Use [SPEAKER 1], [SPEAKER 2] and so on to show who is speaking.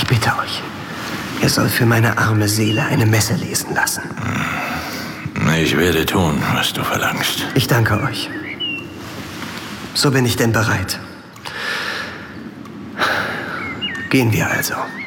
[SPEAKER 1] Ich bitte euch, er soll für meine arme Seele eine Messe lesen lassen.
[SPEAKER 2] Ich werde tun, was du verlangst.
[SPEAKER 1] Ich danke euch. So bin ich denn bereit. Gehen wir also.